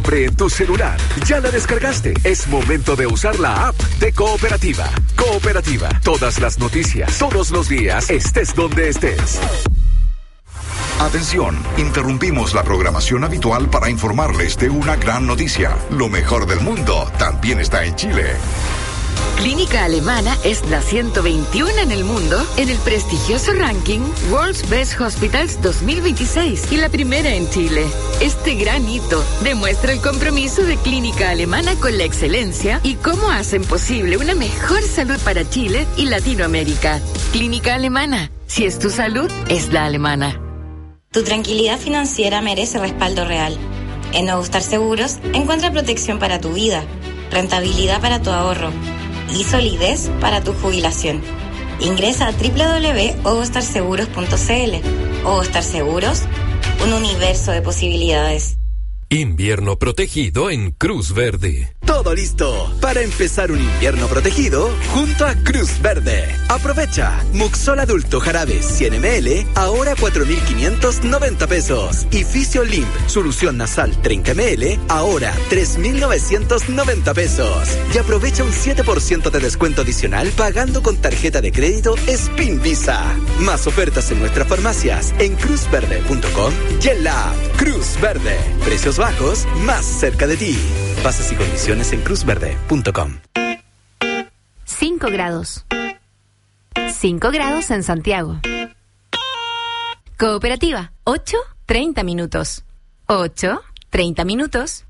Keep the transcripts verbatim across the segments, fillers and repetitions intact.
siempre en tu celular. ¿Ya la descargaste? Es momento de usar la app de Cooperativa. Cooperativa, todas las noticias, todos los días, estés donde estés. Atención, interrumpimos la programación habitual para informarles de una gran noticia. Lo mejor del mundo también está en Chile. Clínica Alemana es la ciento veintiuno en el mundo en el prestigioso ranking World's Best Hospitals dos mil veintiséis y la primera en Chile. Este gran hito demuestra el compromiso de Clínica Alemana con la excelencia y cómo hacen posible una mejor salud para Chile y Latinoamérica. Clínica Alemana, si es tu salud, es la alemana. Tu tranquilidad financiera merece respaldo real. En Nuevo Star Seguros encuentra protección para tu vida, rentabilidad para tu ahorro y solidez para tu jubilación. Ingresa a doble u doble u doble u punto ovostar seguros punto c l. Ovostar Seguros, un universo de posibilidades. Invierno protegido en Cruz Verde. Todo listo para empezar un invierno protegido junto a Cruz Verde. Aprovecha Muxol adulto jarabe cien mililitros, ahora cuatro mil quinientos noventa pesos. Y Fisiolink, solución nasal treinta mililitros, ahora tres mil novecientos noventa pesos. Y aprovecha un siete por ciento de descuento adicional pagando con tarjeta de crédito Spin Visa. Más ofertas en nuestras farmacias en cruz verde punto com y en la app Cruz Verde. Precios bajos más cerca de ti. Bases y condiciones en cruz verde punto com. cinco grados. cinco grados en Santiago. Cooperativa, ocho, treinta minutos. ocho, treinta minutos.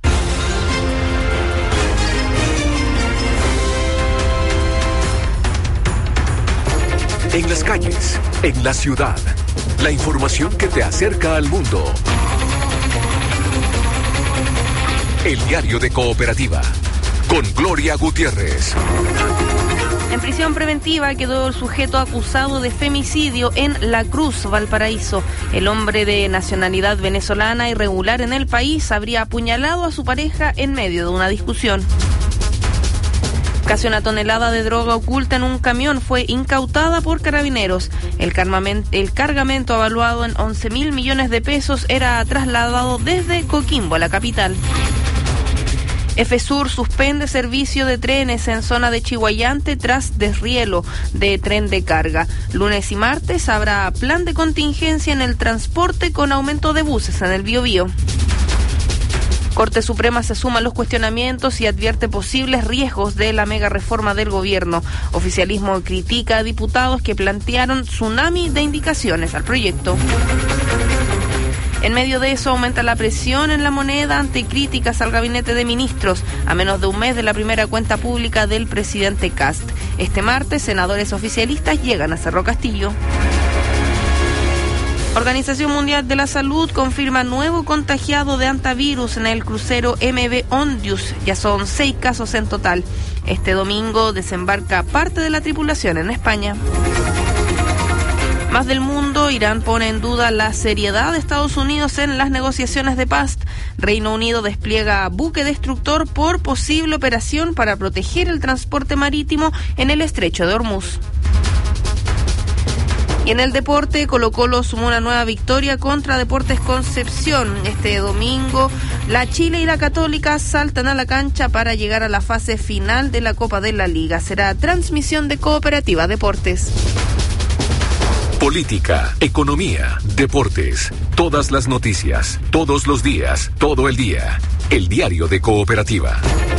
En las calles, en la ciudad, la información que te acerca al mundo. El diario de Cooperativa, con Gloria Gutiérrez. En prisión preventiva quedó el sujeto acusado de femicidio en La Cruz, Valparaíso. El hombre de nacionalidad venezolana irregular en el país habría apuñalado a su pareja en medio de una discusión. Casi una tonelada de droga oculta en un camión fue incautada por carabineros. El, cargamento, el cargamento, evaluado en once mil millones de pesos, era trasladado desde Coquimbo a la capital. Efesur suspende servicio de trenes en zona de Chihuayante tras desrielo de tren de carga. Lunes y martes habrá plan de contingencia en el transporte con aumento de buses en el Biobío. Corte Suprema se suma a los cuestionamientos y advierte posibles riesgos de la mega reforma del gobierno. Oficialismo critica a diputados que plantearon tsunami de indicaciones al proyecto. En medio de eso aumenta la presión en la moneda ante críticas al gabinete de ministros, a menos de un mes de la primera cuenta pública del presidente Kast. Este martes, senadores oficialistas llegan a Cerro Castillo. Organización Mundial de la Salud confirma nuevo contagiado de hantavirus en el crucero M V Ondius. Ya son seis casos en total. Este domingo desembarca parte de la tripulación en España. Más del mundo, Irán pone en duda la seriedad de Estados Unidos en las negociaciones de paz. Reino Unido despliega buque destructor por posible operación para proteger el transporte marítimo en el estrecho de Hormuz. Y en el deporte, Colo-Colo sumó una nueva victoria contra Deportes Concepción. Este domingo, la Chile y la Católica saltan a la cancha para llegar a la fase final de la Copa de la Liga. Será transmisión de Cooperativa Deportes. Política, economía, deportes, todas las noticias, todos los días, todo el día. El diario de Cooperativa.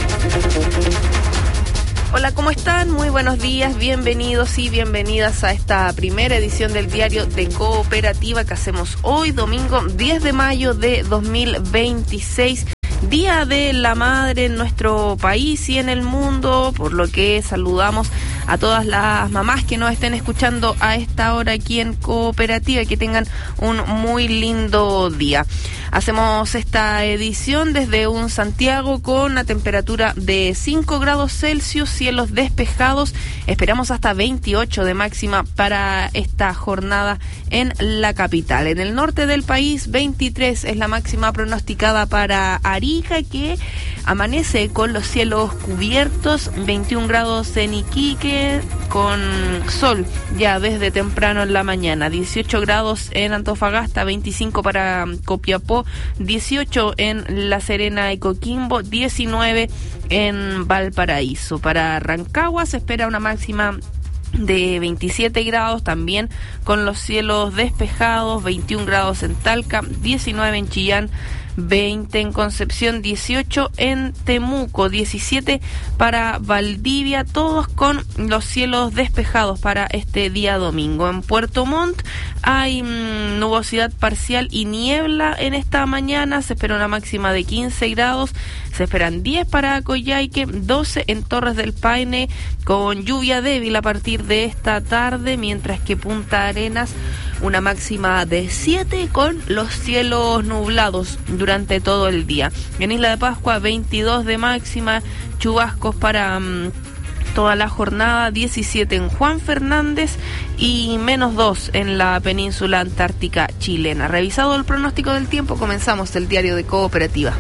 Hola, ¿cómo están? Muy buenos días, bienvenidos y bienvenidas a esta primera edición del diario de Cooperativa que hacemos hoy, domingo diez de mayo de dos mil veintiséis. Día de la Madre en nuestro país y en el mundo, por lo que saludamos a todas las mamás que nos estén escuchando a esta hora aquí en Cooperativa y que tengan un muy lindo día. Hacemos esta edición desde un Santiago con una temperatura de cinco grados Celsius, cielos despejados. Esperamos hasta veintiocho de máxima para esta jornada en la capital. En el norte del país, veintitrés es la máxima pronosticada para Arica, que amanece con los cielos cubiertos, veintiún grados en Iquique, con sol ya desde temprano en la mañana, dieciocho grados en Antofagasta, veinticinco para Copiapó, Santiago, dieciocho en La Serena y Coquimbo, diecinueve en Valparaíso. Para Rancagua se espera una máxima de veintisiete grados, también con los cielos despejados, veintiún grados en Talca, diecinueve en Chillán, veinte en Concepción, dieciocho en Temuco, diecisiete para Valdivia, todos con los cielos despejados para este día domingo. En Puerto Montt hay mmm, nubosidad parcial y niebla en esta mañana, se espera una máxima de quince grados, se esperan diez para Coyhaique, doce en Torres del Paine, con lluvia débil a partir de esta tarde, mientras que Punta Arenas una máxima de siete con los cielos nublados durante todo el día. En Isla de Pascua, veintidós de máxima, chubascos para um, toda la jornada, diecisiete en Juan Fernández y menos dos en la península antártica chilena. Revisado el pronóstico del tiempo, comenzamos el diario de Cooperativa.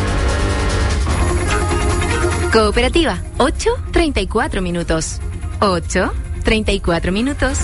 Cooperativa, ocho treinta y cuatro minutos. ocho treinta y cuatro minutos.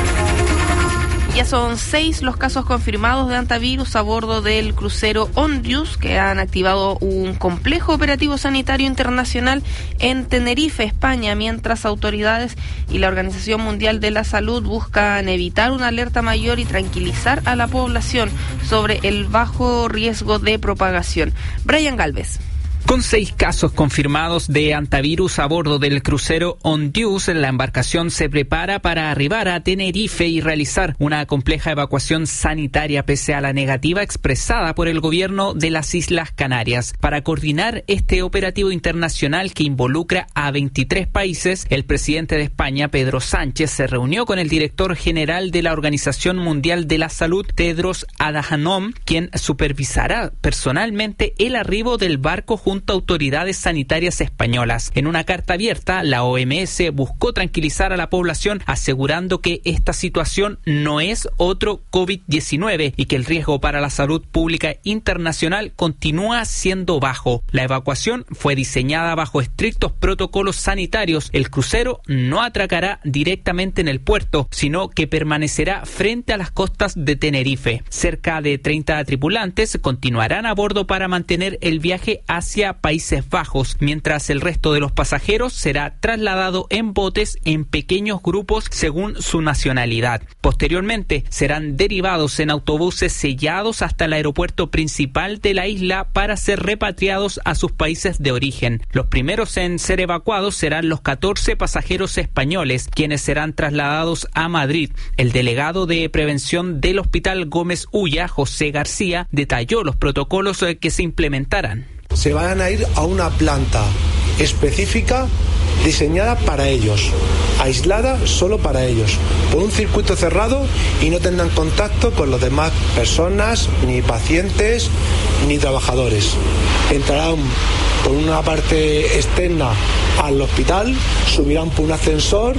Ya son seis los casos confirmados de hantavirus a bordo del crucero Ondius, que han activado un complejo operativo sanitario internacional en Tenerife, España, mientras autoridades y la Organización Mundial de la Salud buscan evitar una alerta mayor y tranquilizar a la población sobre el bajo riesgo de propagación. Brian Galvez. Con seis casos confirmados de hantavirus a bordo del crucero Ondius, la embarcación se prepara para arribar a Tenerife y realizar una compleja evacuación sanitaria pese a la negativa expresada por el gobierno de las Islas Canarias. Para coordinar este operativo internacional que involucra a veintitrés países, el presidente de España, Pedro Sánchez, se reunió con el director general de la Organización Mundial de la Salud, Tedros Adhanom, quien supervisará personalmente el arribo del barco junto a autoridades sanitarias españolas. En una carta abierta, la O M S buscó tranquilizar a la población asegurando que esta situación no es otro COVID diecinueve y que el riesgo para la salud pública internacional continúa siendo bajo. La evacuación fue diseñada bajo estrictos protocolos sanitarios. El crucero no atracará directamente en el puerto, sino que permanecerá frente a las costas de Tenerife. Cerca de treinta tripulantes continuarán a bordo para mantener el viaje hacia Países Bajos, mientras el resto de los pasajeros será trasladado en botes en pequeños grupos según su nacionalidad. Posteriormente serán derivados en autobuses sellados hasta el aeropuerto principal de la isla para ser repatriados a sus países de origen. Los primeros en ser evacuados serán los catorce pasajeros españoles, quienes serán trasladados a Madrid. El delegado de prevención del Hospital Gómez Ulla, José García, detalló los protocolos que se implementarán. Se van a ir a una planta específica diseñada para ellos, aislada solo para ellos, por un circuito cerrado y no tendrán contacto con las demás personas, ni pacientes, ni trabajadores. Entrarán por una parte externa al hospital, subirán por un ascensor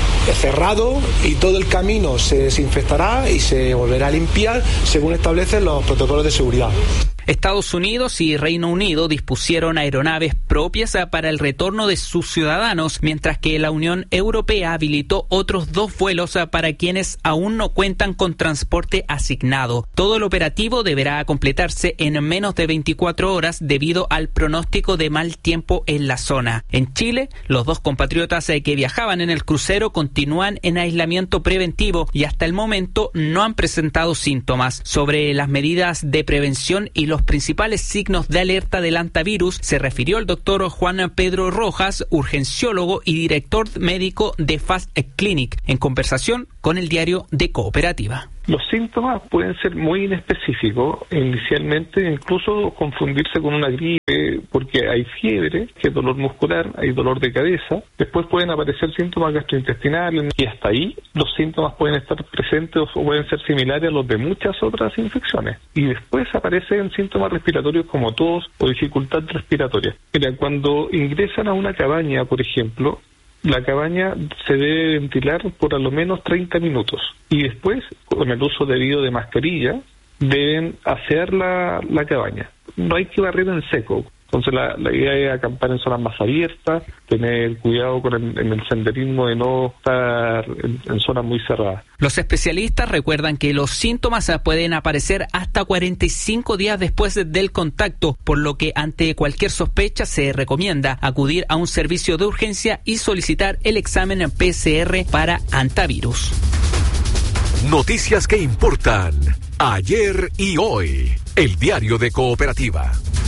cerrado y todo el camino se desinfectará y se volverá a limpiar según establecen los protocolos de seguridad. Estados Unidos y Reino Unido dispusieron aeronaves propias para el retorno de sus ciudadanos, mientras que la Unión Europea habilitó otros dos vuelos para quienes aún no cuentan con transporte asignado. Todo el operativo deberá completarse en menos de veinticuatro horas debido al pronóstico de mal tiempo en la zona. En Chile, los dos compatriotas que viajaban en el crucero continúan en aislamiento preventivo y hasta el momento no han presentado síntomas. Sobre las medidas de prevención y los principales signos de alerta del hantavirus se refirió el doctor Juan Pedro Rojas, urgenciólogo y director médico de Fast Clinic, en conversación con el diario de Cooperativa. Los síntomas pueden ser muy inespecíficos, inicialmente incluso confundirse con una gripe, porque hay fiebre, que es dolor muscular, hay dolor de cabeza, después pueden aparecer síntomas gastrointestinales y hasta ahí los síntomas pueden estar presentes o pueden ser similares a los de muchas otras infecciones. Y después aparecen síntomas respiratorios como tos o dificultad respiratoria. Mira, cuando ingresan a una cabaña, por ejemplo, la cabaña se debe ventilar por a lo menos treinta minutos y después, con el uso debido de mascarilla, deben asear la, la cabaña. No hay que barrer en seco. Entonces la, la idea es acampar en zonas más abiertas, tener cuidado con el, en el senderismo de no estar en, en zonas muy cerradas. Los especialistas recuerdan que los síntomas pueden aparecer hasta cuarenta y cinco días después del contacto, por lo que ante cualquier sospecha se recomienda acudir a un servicio de urgencia y solicitar el examen P C R para antivirus. Noticias que importan ayer y hoy. El diario de Cooperativa.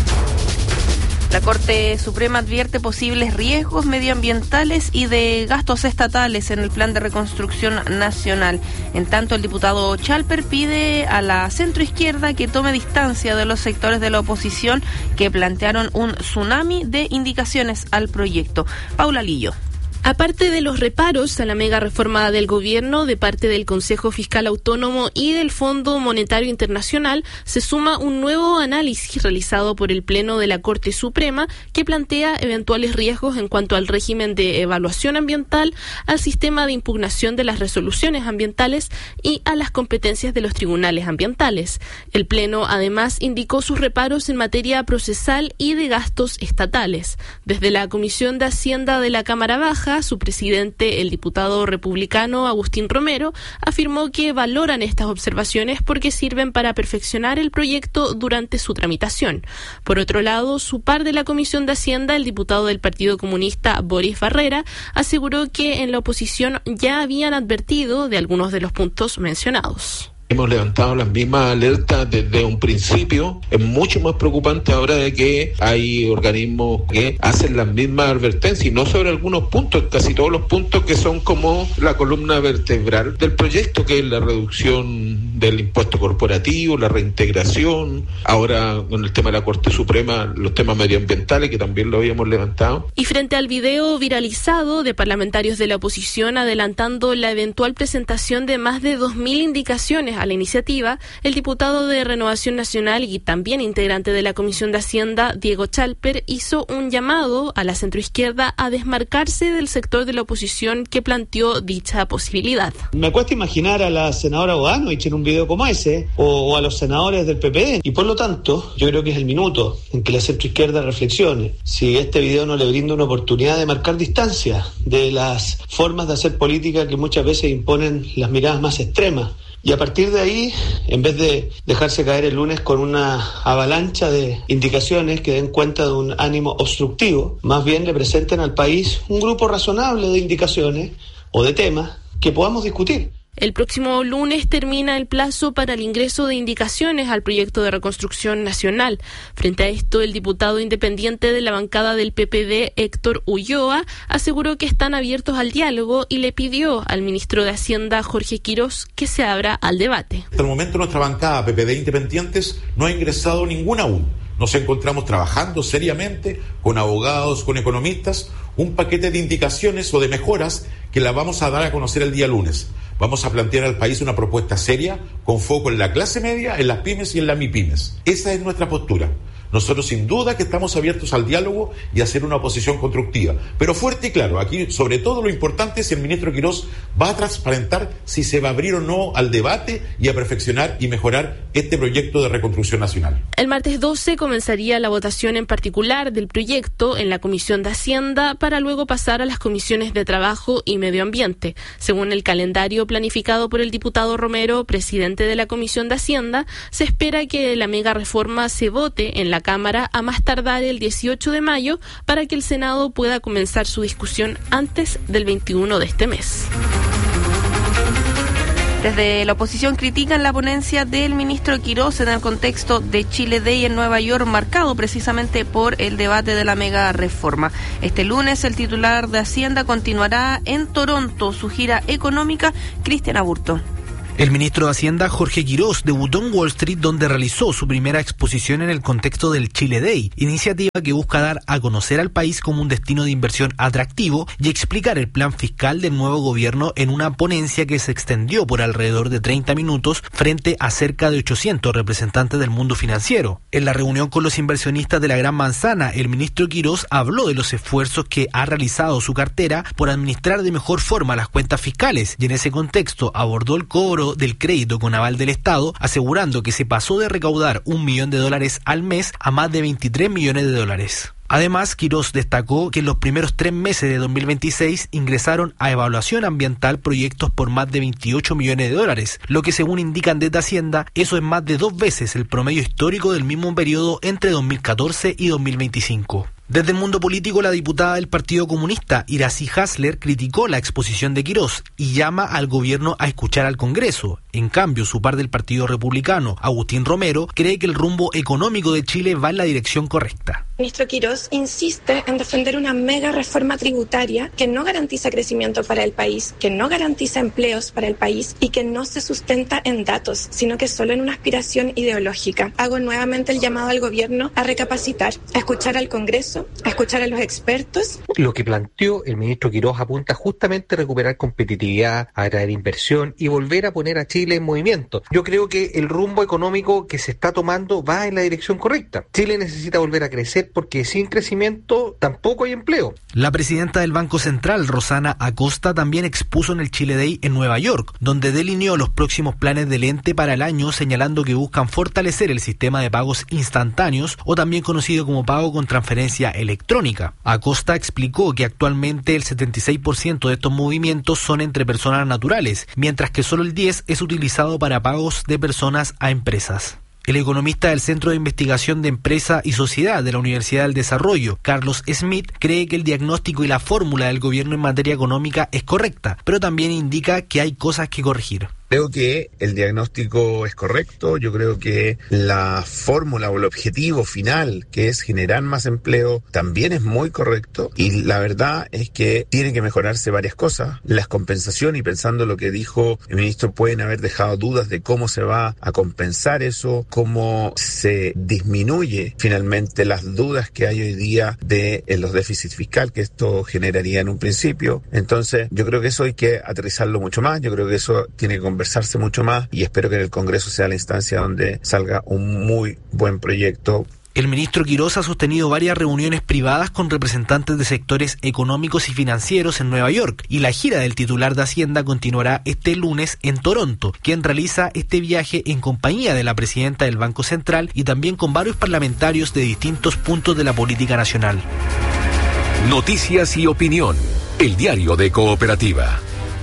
La Corte Suprema advierte posibles riesgos medioambientales y de gastos estatales en el Plan de Reconstrucción Nacional. En tanto, el diputado Chalper pide a la centroizquierda que tome distancia de los sectores de la oposición que plantearon un tsunami de indicaciones al proyecto. Paula Lillo. Aparte de los reparos a la mega reforma del gobierno de parte del Consejo Fiscal Autónomo y del Fondo Monetario Internacional, se suma un nuevo análisis realizado por el Pleno de la Corte Suprema que plantea eventuales riesgos en cuanto al régimen de evaluación ambiental, al sistema de impugnación de las resoluciones ambientales y a las competencias de los tribunales ambientales. El Pleno además indicó sus reparos en materia procesal y de gastos estatales. Desde la Comisión de Hacienda de la Cámara Baja, su presidente, el diputado republicano Agustín Romero, afirmó que valoran estas observaciones porque sirven para perfeccionar el proyecto durante su tramitación. Por otro lado, su par de la Comisión de Hacienda, el diputado del Partido Comunista Boris Barrera, aseguró que en la oposición ya habían advertido de algunos de los puntos mencionados. Hemos levantado las mismas alertas desde un principio. Es mucho más preocupante ahora de que hay organismos que hacen las mismas advertencias y no sobre algunos puntos, casi todos los puntos que son como la columna vertebral del proyecto, que es la reducción del impuesto corporativo, la reintegración, ahora con el tema de la Corte Suprema, los temas medioambientales que también lo habíamos levantado. Y frente al video viralizado de parlamentarios de la oposición adelantando la eventual presentación de más de dos mil indicaciones a la iniciativa, el diputado de Renovación Nacional y también integrante de la Comisión de Hacienda, Diego Chalper, hizo un llamado a la centroizquierda a desmarcarse del sector de la oposición que planteó dicha posibilidad. Me cuesta imaginar a la senadora Bodanovich en un video como ese, o, o a los senadores del P P D, y por lo tanto, yo creo que es el minuto en que la centroizquierda reflexione si este video no le brinda una oportunidad de marcar distancia de las formas de hacer política que muchas veces imponen las miradas más extremas. Y a partir de ahí, en vez de dejarse caer el lunes con una avalancha de indicaciones que den cuenta de un ánimo obstructivo, más bien le presenten al país un grupo razonable de indicaciones o de temas que podamos discutir. El próximo lunes termina el plazo para el ingreso de indicaciones al proyecto de reconstrucción nacional. Frente a esto, el diputado independiente de la bancada del P P D, Héctor Ulloa, aseguró que están abiertos al diálogo y le pidió al ministro de Hacienda, Jorge Quirós, que se abra al debate. Hasta el momento nuestra bancada P P D Independientes no ha ingresado ninguna aún. Nos encontramos trabajando seriamente con abogados, con economistas, un paquete de indicaciones o de mejoras que la vamos a dar a conocer el día lunes. Vamos a plantear al país una propuesta seria, con foco en la clase media, en las pymes y en las MIPYMES. Esa es nuestra postura. Nosotros sin duda que estamos abiertos al diálogo y a hacer una oposición constructiva, pero fuerte y claro. Aquí sobre todo lo importante es si el ministro Quirós va a transparentar si se va a abrir o no al debate y a perfeccionar y mejorar este proyecto de reconstrucción nacional. El martes doce comenzaría la votación en particular del proyecto en la Comisión de Hacienda para luego pasar a las comisiones de Trabajo y Medio Ambiente. Según el calendario planificado por el diputado Romero, presidente de la Comisión de Hacienda, se espera que la mega reforma se vote en la Cámara a más tardar el dieciocho de mayo para que el Senado pueda comenzar su discusión antes del veintiuno de este mes. Desde la oposición critican la ponencia del ministro Quirós en el contexto de Chile Day en Nueva York, marcado precisamente por el debate de la mega reforma. Este lunes el titular de Hacienda continuará en Toronto su gira económica. Cristian Aburto. El ministro de Hacienda, Jorge Quirós, debutó en Wall Street, donde realizó su primera exposición en el contexto del Chile Day, iniciativa que busca dar a conocer al país como un destino de inversión atractivo y explicar el plan fiscal del nuevo gobierno en una ponencia que se extendió por alrededor de treinta minutos frente a cerca de ochocientos representantes del mundo financiero. En la reunión con los inversionistas de la Gran Manzana, el ministro Quirós habló de los esfuerzos que ha realizado su cartera por administrar de mejor forma las cuentas fiscales y en ese contexto abordó el cobro declaró del crédito con aval del Estado, asegurando que se pasó de recaudar un millón de dólares al mes a más de veintitrés millones de dólares. Además, Quirós destacó que en los primeros tres meses de dos mil veintiséis ingresaron a evaluación ambiental proyectos por más de veintiocho millones de dólares, lo que según indican desde Hacienda, eso es más de dos veces el promedio histórico del mismo periodo entre dos mil catorce y dos mil veinticinco. Desde el mundo político, la diputada del Partido Comunista, Iracy Hasler, criticó la exposición de Quirós y llama al gobierno a escuchar al Congreso. En cambio, su par del Partido Republicano, Agustín Romero, cree que el rumbo económico de Chile va en la dirección correcta. El ministro Quirós insiste en defender una mega reforma tributaria que no garantiza crecimiento para el país, que no garantiza empleos para el país y que no se sustenta en datos, sino que solo en una aspiración ideológica. Hago nuevamente el llamado al gobierno a recapacitar, a escuchar al Congreso, a escuchar a los expertos. Lo que planteó el ministro Quirós apunta justamente a recuperar competitividad, a atraer inversión y volver a poner a Chile en movimiento. Yo creo que el rumbo económico que se está tomando va en la dirección correcta. Chile necesita volver a crecer porque sin crecimiento tampoco hay empleo. La presidenta del Banco Central, Rosana Acosta, también expuso en el Chile Day en Nueva York, donde delineó los próximos planes del ente para el año, señalando que buscan fortalecer el sistema de pagos instantáneos o también conocido como pago con transferencia electrónica. Acosta explicó que actualmente el setenta y seis por ciento de estos movimientos son entre personas naturales, mientras que solo el diez por ciento es utilizado para pagos de personas a empresas. El economista del Centro de Investigación de Empresa y Sociedad de la Universidad del Desarrollo, Carlos Smith, cree que el diagnóstico y la fórmula del gobierno en materia económica es correcta, pero también indica que hay cosas que corregir. Creo que el diagnóstico es correcto, yo creo que la fórmula o el objetivo final, que es generar más empleo, también es muy correcto y la verdad es que tienen que mejorarse varias cosas. Las compensaciones, y pensando lo que dijo el ministro, pueden haber dejado dudas de cómo se va a compensar eso, cómo se disminuye finalmente las dudas que hay hoy día de los déficits fiscales que esto generaría en un principio. Entonces yo creo que eso hay que aterrizarlo mucho más, yo creo que eso tiene que conversarse mucho más y espero que en el Congreso sea la instancia donde salga un muy buen proyecto. El ministro Quirós ha sostenido varias reuniones privadas con representantes de sectores económicos y financieros en Nueva York y la gira del titular de Hacienda continuará este lunes en Toronto, quien realiza este viaje en compañía de la presidenta del Banco Central y también con varios parlamentarios de distintos puntos de la política nacional. Noticias y opinión. El diario de Cooperativa.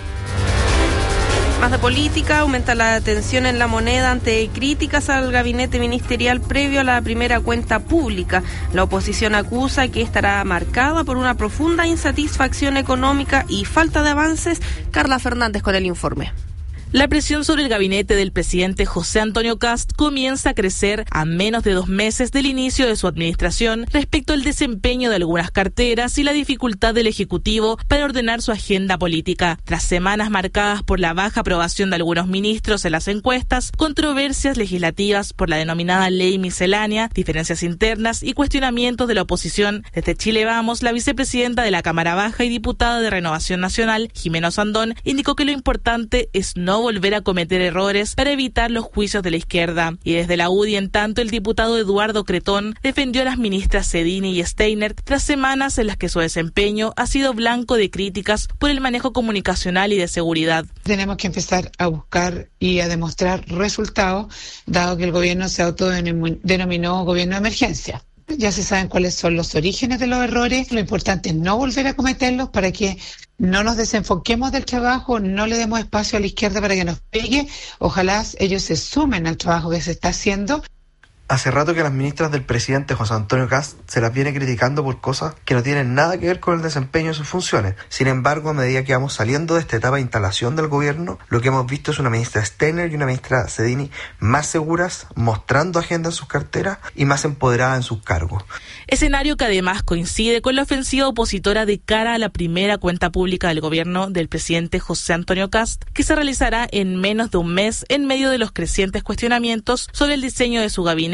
Más de política, aumenta la tensión en La Moneda ante críticas al gabinete ministerial previo a la primera cuenta pública. La oposición acusa que estará marcada por una profunda insatisfacción económica y falta de avances. Carla Fernández con el informe. La presión sobre el gabinete del presidente José Antonio Kast comienza a crecer a menos de dos meses del inicio de su administración respecto al desempeño de algunas carteras y la dificultad del Ejecutivo para ordenar su agenda política. Tras semanas marcadas por la baja aprobación de algunos ministros en las encuestas, controversias legislativas por la denominada ley miscelánea, diferencias internas y cuestionamientos de la oposición, desde Chile Vamos, la vicepresidenta de la Cámara Baja y diputada de Renovación Nacional, Jimena Sandón, indicó que lo importante es no volver a cometer errores para evitar los juicios de la izquierda. Y desde la U D I, en tanto, el diputado Eduardo Cretón defendió a las ministras Sedini y Steiner tras semanas en las que su desempeño ha sido blanco de críticas por el manejo comunicacional y de seguridad. Tenemos que empezar a buscar y a demostrar resultados, dado que el gobierno se autodenominó gobierno de emergencia. Ya se saben cuáles son los orígenes de los errores, lo importante es no volver a cometerlos para que no nos desenfoquemos del trabajo, no le demos espacio a la izquierda para que nos pegue, ojalá ellos se sumen al trabajo que se está haciendo. Hace rato que las ministras del presidente José Antonio Kast se las viene criticando por cosas que no tienen nada que ver con el desempeño de sus funciones. Sin embargo, a medida que vamos saliendo de esta etapa de instalación del gobierno, lo que hemos visto es una ministra Steiner y una ministra Sedini más seguras, mostrando agenda en sus carteras y más empoderadas en sus cargos. Escenario que además coincide con la ofensiva opositora de cara a la primera cuenta pública del gobierno del presidente José Antonio Kast, que se realizará en menos de un mes en medio de los crecientes cuestionamientos sobre el diseño de su gabinete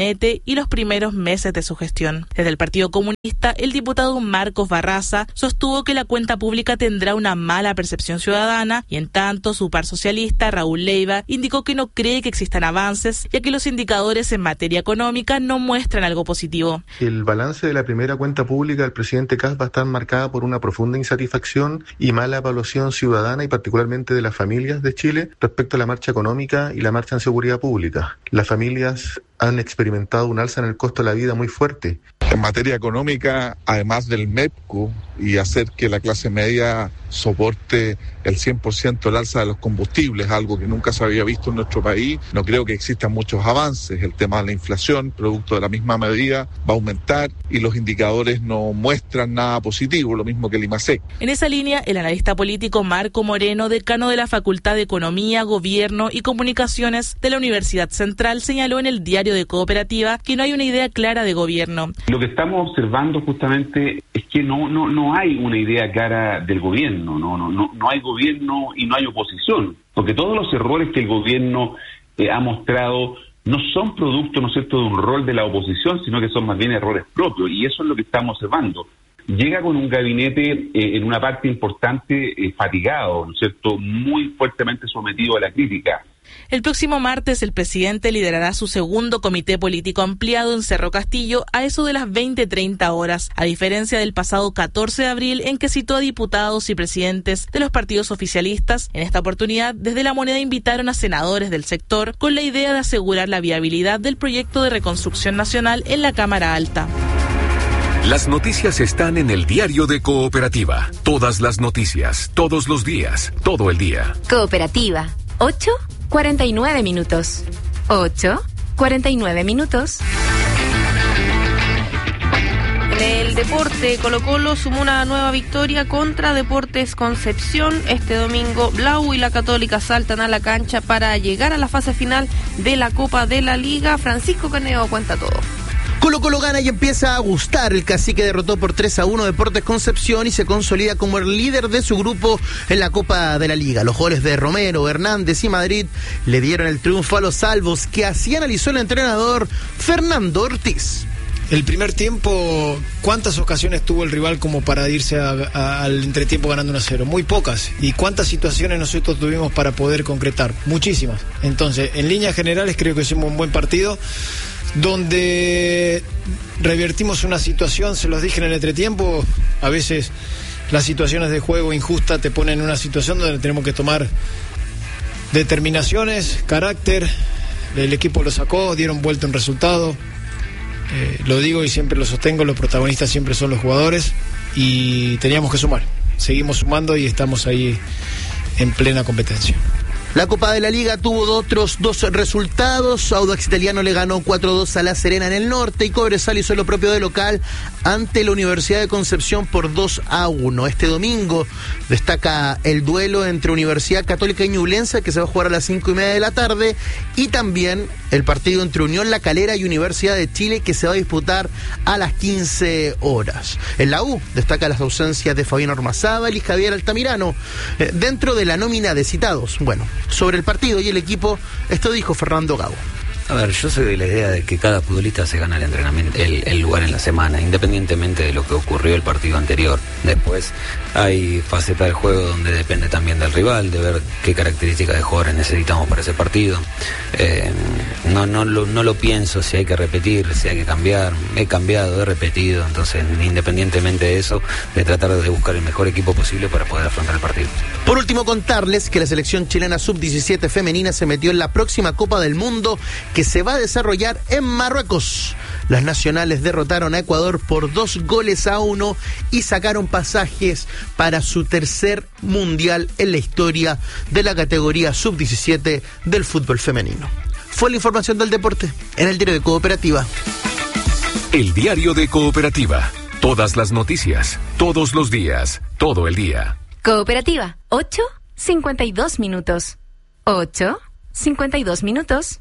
gabinete y los primeros meses de su gestión. Desde el Partido Comunista, el diputado Marcos Barraza sostuvo que la cuenta pública tendrá una mala percepción ciudadana y en tanto su par socialista, Raúl Leiva, indicó que no cree que existan avances, ya que los indicadores en materia económica no muestran algo positivo. El balance de la primera cuenta pública del presidente Kast va a estar marcada por una profunda insatisfacción y mala evaluación ciudadana y particularmente de las familias de Chile respecto a la marcha económica y la marcha en seguridad pública. Las familias han experimentado un alza en el costo de la vida muy fuerte. En materia económica, además del MEPCO y hacer que la clase media soporte el cien por ciento el alza de los combustibles, algo que nunca se había visto en nuestro país, no creo que existan muchos avances. El tema de la inflación, producto de la misma medida, va a aumentar y los indicadores no muestran nada positivo, lo mismo que el IMASEC. En esa línea, el analista político Marco Moreno, decano de la Facultad de Economía, Gobierno y Comunicaciones de la Universidad Central, señaló en el diario de Cooperativa que no hay una idea clara de gobierno. Lo que estamos observando justamente es que no no no hay una idea clara del gobierno, no no no no hay gobierno y no hay oposición, porque todos los errores que el gobierno eh, ha mostrado no son producto, ¿no es cierto?, de un rol de la oposición, sino que son más bien errores propios, y eso es lo que estamos observando. Llega con un gabinete eh, en una parte importante eh, fatigado, ¿no es cierto?, muy fuertemente sometido a la crítica. El próximo martes el presidente liderará su segundo comité político ampliado en Cerro Castillo a eso de las veinte treinta horas, a diferencia del pasado catorce de abril en que citó a diputados y presidentes de los partidos oficialistas. En esta oportunidad, desde La Moneda invitaron a senadores del sector con la idea de asegurar la viabilidad del proyecto de reconstrucción nacional en la Cámara Alta. Las noticias están en el diario de Cooperativa. Todas las noticias, todos los días, todo el día. Cooperativa, ocho cuarenta y nueve minutos. ocho cuarenta y nueve minutos. En el deporte, Colo-Colo sumó una nueva victoria contra Deportes Concepción. Este domingo, Blau y la Católica saltan a la cancha para llegar a la fase final de la Copa de la Liga. Francisco Caneo cuenta todo. Colo Colo gana y empieza a gustar. El Cacique derrotó por tres a uno Deportes Concepción y se consolida como el líder de su grupo en la Copa de la Liga. Los goles de Romero, Hernández y Madrid le dieron el triunfo a los salvos, que así analizó el entrenador Fernando Ortiz. El primer tiempo, ¿cuántas ocasiones tuvo el rival como para irse a, a, al entretiempo ganando uno a cero? Muy pocas. ¿Y cuántas situaciones nosotros tuvimos para poder concretar? Muchísimas. Entonces, en líneas generales creo que hicimos un buen partido, donde revertimos una situación, se los dije en el entretiempo, a veces las situaciones de juego injusta te ponen en una situación donde tenemos que tomar determinaciones, carácter. El equipo lo sacó, dieron vuelta un resultado. Eh, lo digo y siempre lo sostengo, los protagonistas siempre son los jugadores y teníamos que sumar. Seguimos sumando y estamos ahí en plena competencia. La Copa de la Liga tuvo otros dos resultados. Audax Italiano le ganó cuatro a dos a La Serena en el norte y Cobresal hizo lo propio de local ante la Universidad de Concepción por dos a uno. Este domingo destaca el duelo entre Universidad Católica y Ñublense, que se va a jugar a las cinco y media de la tarde, y también el partido entre Unión La Calera y Universidad de Chile, que se va a disputar a las quince horas. En la U destaca las ausencias de Fabián Ormazábal y Javier Altamirano eh, dentro de la nómina de citados. Bueno, sobre el partido y el equipo, esto dijo Fernando Gago. A ver, yo soy de la idea de que cada futbolista se gana el entrenamiento, el, el lugar en la semana, independientemente de lo que ocurrió el partido anterior. Después hay faceta del juego donde depende también del rival, de ver qué características de jugadores necesitamos para ese partido. Eh, no, no, lo, no lo pienso si hay que repetir, si hay que cambiar. He cambiado, he repetido, entonces independientemente de eso, de tratar de buscar el mejor equipo posible para poder afrontar el partido. Por último, contarles que la selección chilena sub diecisiete femenina se metió en la próxima Copa del Mundo, que se va a desarrollar en Marruecos. Las nacionales derrotaron a Ecuador por dos goles a uno y sacaron pasajes para su tercer mundial en la historia de la categoría sub diecisiete del fútbol femenino. Fue la información del deporte en el diario de Cooperativa. El diario de Cooperativa. Todas las noticias, todos los días, todo el día. Cooperativa, ocho cincuenta y dos minutos. ocho cincuenta y dos minutos.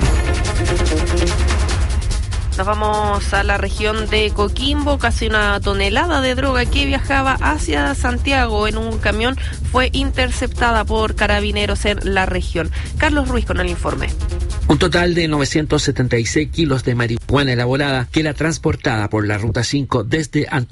Nos vamos a la región de Coquimbo. Casi una tonelada de droga que viajaba hacia Santiago en un camión fue interceptada por carabineros en la región. Carlos Ruiz con el informe. Un total de novecientos setenta y seis kilos de marihuana elaborada que era transportada por la Ruta cinco desde Antonio